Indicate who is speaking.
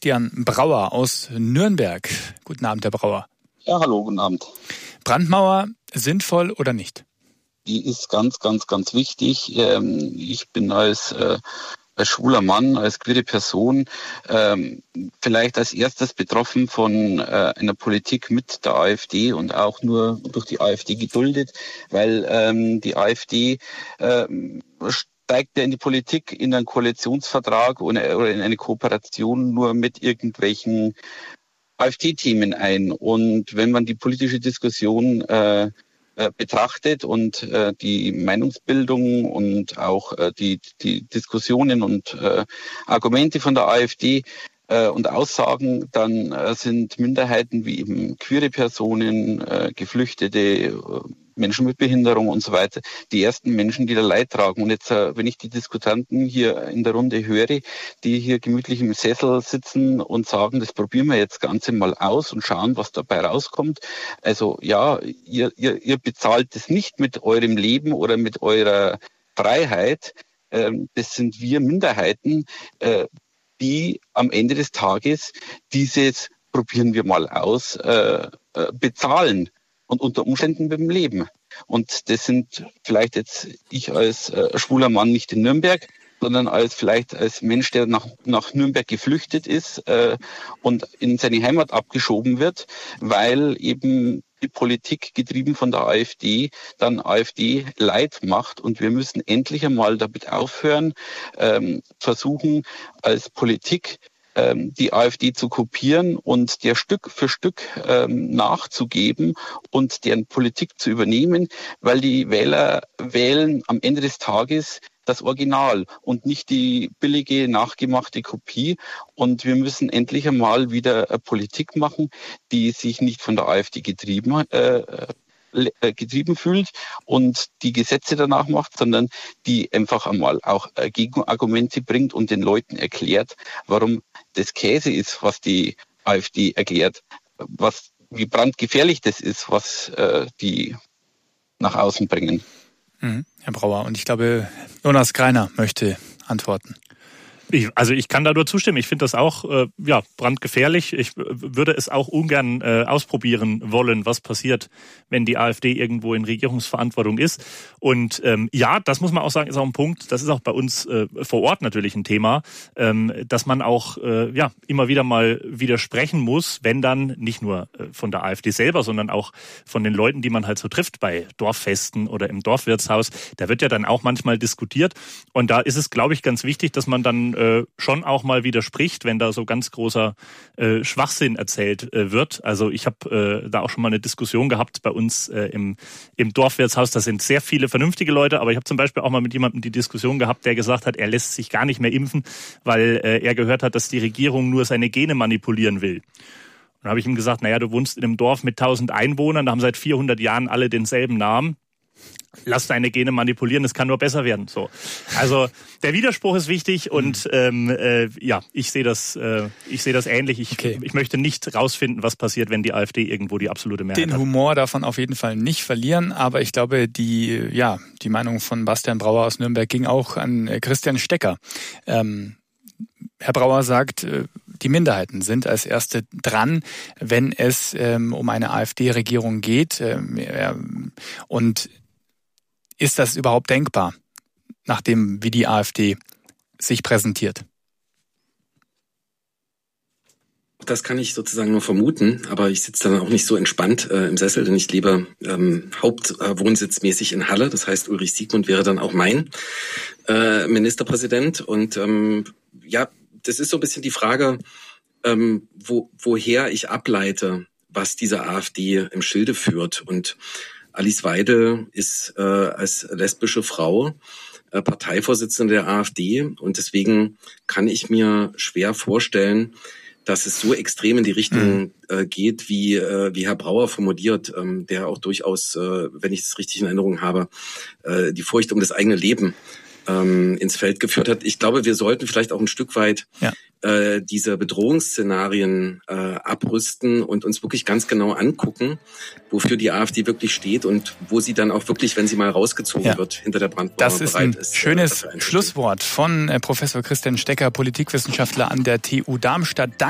Speaker 1: Bastian Brauer aus Nürnberg. Guten Abend, Herr Brauer.
Speaker 2: Ja, hallo, guten Abend.
Speaker 1: Brandmauer sinnvoll oder nicht?
Speaker 2: Die ist ganz, ganz, ganz wichtig. Ich bin als schwuler Mann, als queere Person vielleicht als erstes betroffen von einer Politik mit der AfD und auch nur durch die AfD geduldet, weil die AfD steigt ja in die Politik, in einen Koalitionsvertrag oder in eine Kooperation nur mit irgendwelchen AfD-Themen ein. Und wenn man die politische Diskussion betrachtet und die Meinungsbildung und auch die Diskussionen und Argumente von der AfD und Aussagen, dann sind Minderheiten wie eben queere Personen, Geflüchtete, Menschen mit Behinderung und so weiter, die ersten Menschen, die da Leid tragen. Und jetzt, wenn ich die Diskutanten hier in der Runde höre, die hier gemütlich im Sessel sitzen und sagen, das probieren wir jetzt Ganze mal aus und schauen, was dabei rauskommt. Also ja, ihr bezahlt das nicht mit eurem Leben oder mit eurer Freiheit. Das sind wir Minderheiten, die am Ende des Tages dieses probieren wir mal aus, bezahlen. Und unter Umständen mit dem Leben. Und das sind vielleicht jetzt ich als schwuler Mann nicht in Nürnberg, sondern vielleicht als Mensch, der nach Nürnberg geflüchtet ist und in seine Heimat abgeschoben wird, weil eben die Politik, getrieben von der AfD, dann AfD Leid macht. Und wir müssen endlich einmal damit aufhören, versuchen als Politik die AfD zu kopieren und der Stück für Stück nachzugeben und deren Politik zu übernehmen, weil die Wähler wählen am Ende des Tages das Original und nicht die billige, nachgemachte Kopie. Und wir müssen endlich einmal wieder eine Politik machen, die sich nicht von der AfD getrieben fühlt und die Gesetze danach macht, sondern die einfach einmal auch Gegenargumente bringt und den Leuten erklärt, warum das Käse ist, was die AfD erklärt, wie brandgefährlich das ist, was die nach außen bringen.
Speaker 1: Herr Brauer, und ich glaube, Jonas Greiner möchte antworten.
Speaker 3: Ich kann da nur zustimmen. Ich finde das auch brandgefährlich. Ich würde es auch ungern ausprobieren wollen, was passiert, wenn die AfD irgendwo in Regierungsverantwortung ist. Und das muss man auch sagen, ist auch ein Punkt, das ist auch bei uns vor Ort natürlich ein Thema, dass man auch immer wieder mal widersprechen muss, wenn dann nicht nur von der AfD selber, sondern auch von den Leuten, die man halt so trifft bei Dorffesten oder im Dorfwirtshaus. Da wird ja dann auch manchmal diskutiert. Und da ist es, glaube ich, ganz wichtig, dass man dann schon auch mal widerspricht, wenn da so ganz großer Schwachsinn erzählt wird. Also ich habe da auch schon mal eine Diskussion gehabt bei uns im Dorfwirtshaus. Da sind sehr viele vernünftige Leute, aber ich habe zum Beispiel auch mal mit jemandem die Diskussion gehabt, der gesagt hat, er lässt sich gar nicht mehr impfen, weil er gehört hat, dass die Regierung nur seine Gene manipulieren will. Und dann habe ich ihm gesagt, du wohnst in einem Dorf mit 1000 Einwohnern, da haben seit 400 Jahren alle denselben Namen. Lass deine Gene manipulieren, es kann nur besser werden. So, also der Widerspruch ist wichtig und ich sehe das ähnlich. Ich möchte nicht rausfinden, was passiert, wenn die AfD irgendwo die absolute Mehrheit hat.
Speaker 1: Den Humor darf man auf jeden Fall nicht verlieren, aber ich glaube, die Meinung von Bastian Brauer aus Nürnberg ging auch an Christian Stecker. Herr Brauer sagt, die Minderheiten sind als Erste dran, wenn es um eine AfD-Regierung geht. Und ist das überhaupt denkbar, nachdem wie die AfD sich präsentiert?
Speaker 4: Das kann ich sozusagen nur vermuten, aber ich sitze dann auch nicht so entspannt im Sessel, denn ich lebe hauptwohnsitzmäßig in Halle. Das heißt, Ulrich Siegmund wäre dann auch mein Ministerpräsident. Und das ist so ein bisschen die Frage, woher ich ableite, was diese AfD im Schilde führt. Und Alice Weidel ist als lesbische Frau Parteivorsitzende der AfD und deswegen kann ich mir schwer vorstellen, dass es so extrem in die Richtung geht, wie Herr Brauer formuliert, der auch durchaus, wenn ich es richtig in Erinnerung habe, die Furcht um das eigene Leben ins Feld geführt hat. Ich glaube, wir sollten vielleicht auch ein Stück weit diese Bedrohungsszenarien abrüsten und uns wirklich ganz genau angucken, wofür die AfD wirklich steht und wo sie dann auch wirklich, wenn sie mal rausgezogen wird, hinter der Brandmauer bereit ist.
Speaker 1: Das ist ein schönes Schlusswort von Professor Christian Stecker, Politikwissenschaftler an der TU Darmstadt.